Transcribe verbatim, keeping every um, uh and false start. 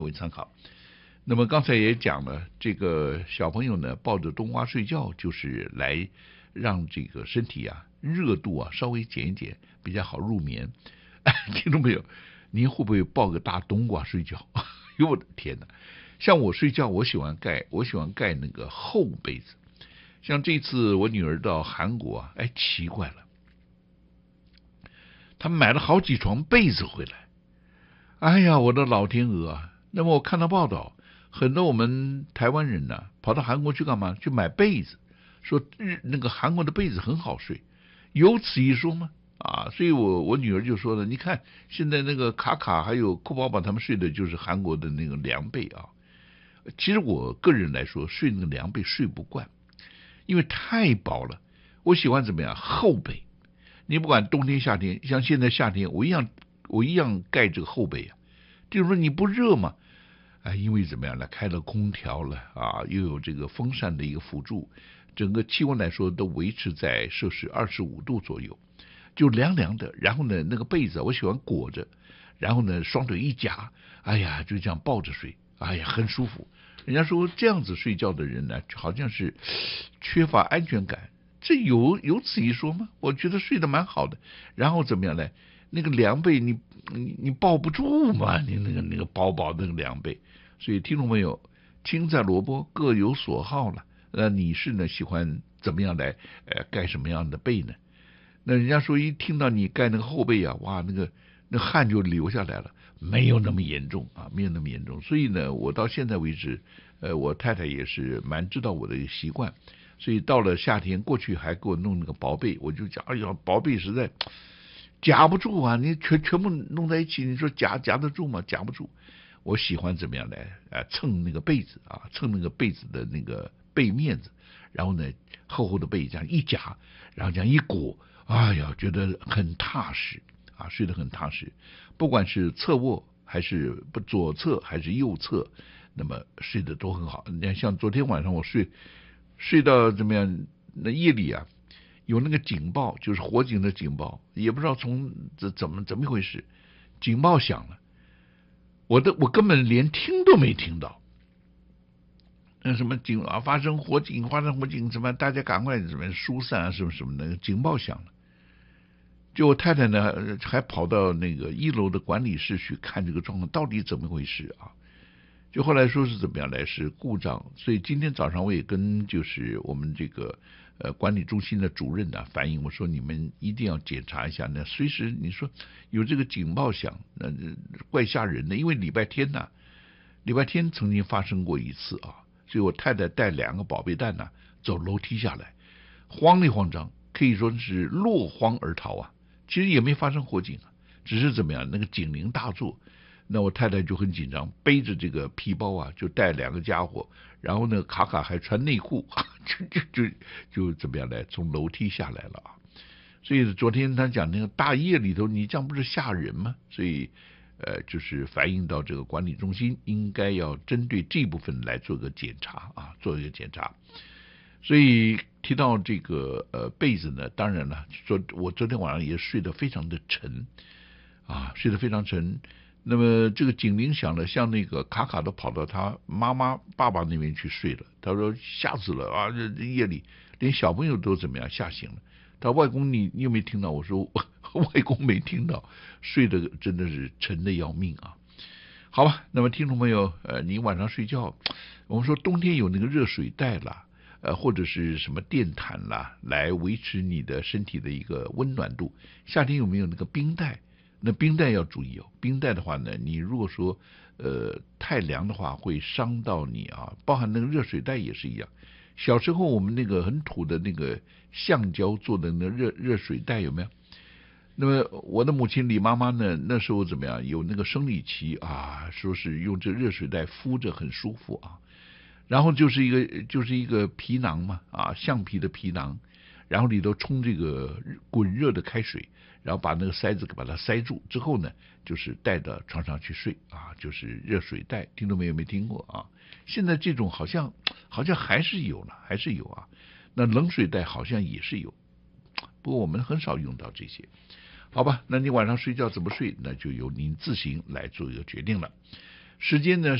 为参考。那么刚才也讲了，这个小朋友呢抱着冬瓜睡觉，就是来让这个身体啊热度啊稍微减一减，比较好入眠。听众朋友，您会不会抱个大冬瓜睡觉？哟，我的天哪！像我睡觉，我喜欢盖，我喜欢盖那个厚被子。像这次我女儿到韩国啊，哎，奇怪了，她买了好几床被子回来。哎呀，我的老天鹅啊！那么我看到报道，很多我们台湾人呢、啊，跑到韩国去干嘛？去买被子，说日那个韩国的被子很好睡，有此一说吗？啊，所以我我女儿就说了，你看现在那个卡卡还有酷宝宝他们睡的就是韩国的那个凉被啊。其实我个人来说，睡那个凉被睡不惯，因为太薄了。我喜欢怎么样厚被？你不管冬天夏天，像现在夏天，我一样我一样盖这个厚被啊。就是说你不热嘛？哎，因为怎么样呢？开了空调了啊，又有这个风扇的一个辅助，整个气温来说都维持在摄氏二十五度左右，就凉凉的。然后呢，那个被子我喜欢裹着，然后呢双腿一夹，哎呀，就这样抱着睡，哎呀，很舒服。人家说这样子睡觉的人呢，好像是缺乏安全感，这有有此一说吗？我觉得睡得蛮好的。然后怎么样呢？那个凉被你你你抱不住嘛，你那个那个薄薄的那个凉被。所以听众朋友，青菜萝卜各有所好了。那你是呢喜欢怎么样来呃盖什么样的被呢？那人家说一听到你盖那个厚被啊，哇，那个那汗就流下来了，没有那么严重啊，没有那么严重。所以呢，我到现在为止，呃，我太太也是蛮知道我的习惯，所以到了夏天，过去还给我弄那个薄被，我就讲，哎呀，薄被实在夹不住啊，你全全部弄在一起，你说夹夹得住吗？夹不住。我喜欢怎么样来啊蹭那个被子啊，蹭那个被子的那个被面子，然后呢厚厚的被这样一夹，然后这样一裹，哎呀，觉得很踏实啊，睡得很踏实。不管是侧卧还是不左侧还是右侧，那么睡得都很好。你看，像昨天晚上我睡睡到怎么样？那夜里啊，有那个警报，就是火警的警报，也不知道从这怎么怎么一回事，警报响了。我的我根本连听都没听到，那什么警啊发生火警发生火警什么，大家赶快怎么疏散啊什么什么的，警报响了。就我太太呢还跑到那个一楼的管理室去看这个状况到底怎么回事啊？就后来说是怎么样来是故障，所以今天早上我也跟就是我们这个呃管理中心的主任呢反映，我说你们一定要检查一下，那随时你说有这个警报响，那怪吓人的，因为礼拜天呢，礼拜天曾经发生过一次啊，所以我太太带两个宝贝蛋呢走楼梯下来，慌里慌张，可以说是落荒而逃啊。其实也没发生火警啊，只是怎么样那个警铃大作。那我太太就很紧张，背着这个皮包啊，就带两个家伙，然后呢，卡卡还穿内裤，就就就就怎么样来，从楼梯下来了啊。所以昨天他讲那个大夜里头，你这样不是吓人吗？所以呃，就是反映到这个管理中心，应该要针对这部分来做个检查啊，做一个检查。所以提到这个呃被子呢，当然了，昨我昨天晚上也睡得非常的沉啊，睡得非常沉。那么这个警铃响了，像那个卡卡都跑到他妈妈爸爸那边去睡了。他说吓死了啊！这夜里连小朋友都怎么样吓醒了。他外公你你有没有听到？我说外公没听到，睡得真的是沉的要命啊。好吧，那么听众朋友，呃，你晚上睡觉，我们说冬天有那个热水袋啦，呃，或者是什么电毯啦，来维持你的身体的一个温暖度。夏天有没有那个冰袋？那冰袋要注意哦，冰袋的话呢，你如果说呃太凉的话，会伤到你啊。包含那个热水袋也是一样。小时候我们那个很土的那个橡胶做的那热热水袋有没有？那么我的母亲李妈妈呢，那时候怎么样？有那个生理期啊，说是用这热水袋敷着很舒服啊。然后就是一个就是一个皮囊嘛，啊，橡皮的皮囊，然后里头冲这个滚热的开水。然后把那个塞子把它塞住之后呢，就是带到床上去睡啊，就是热水袋。听众朋友没听过啊？现在这种好像好像还是有了，还是有啊。那冷水袋好像也是有，不过我们很少用到这些。好吧，那你晚上睡觉怎么睡，那就由您自行来做一个决定了。 时间呢